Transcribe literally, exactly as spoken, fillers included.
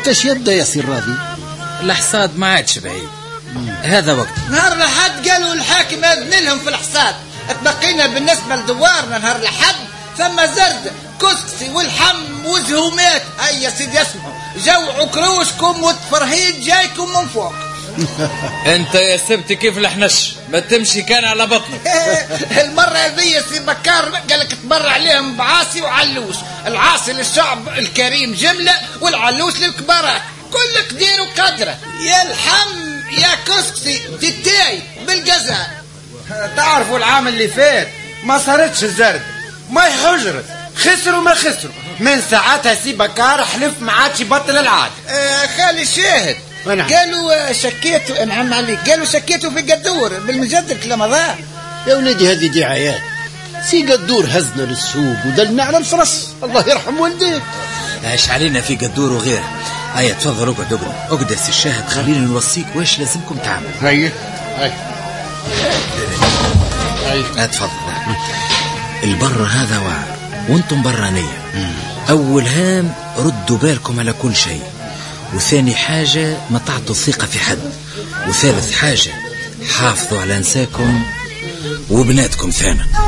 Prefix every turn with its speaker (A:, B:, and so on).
A: وقتاش يبدا يا سي راضي؟
B: الحصاد ما عادش بعيد، هذا وقت.
C: نهار الحد قالوا الحاكم اذن لهم في الحصاد، تبقينا بالنسبه لدوارنا نهار الحد ثم زرد كسكسي والحم وزهومات. اي يا سيدي اسمعوا، جوعوا كروشكم والتفرهيد جايكم من فوق.
B: انت يا سبتي كيف الحنش ما تمشي كان على بطنك.
C: المره هذه سي بكار قالك تبر عليهم بعاصي وعلوش، العاصي للشعب الكريم جمله والعلوش للكبارات، كل قدير وقدره. يا الحم يا كسكسي تتاي بالجزاء.
D: تعرفوا العام اللي فات ما صارتش الزرد، ما يحجرت، خسروا ما خسروا، من ساعتها سي بكار حلف ما عادش يبطل العاد.
C: آه خالي شاهد قالوا شكيتوا، انعم عليك، قالوا شكيتوا في قدور بالمجد الكلام هذا.
A: يا ولدي هذه دعايات، سي قدور هزنا للسوق ودلنا على الفرس، الله يرحم والديك.
B: ايش علينا في قدور وغيره. هيا تفضل اقعد اقعد اقعد يا سي الشاهد، خلينا نوصيك واش لازمكم تعملوا.
A: هيا هيا
B: هيا تفضل. البر هذا واعر وانتم برانية. اول هام ردوا بالكم على كل شيء، وثاني حاجة ما تعطوا الثقة في حد، وثالث حاجة حافظوا على نساكم وبناتكم ثانا.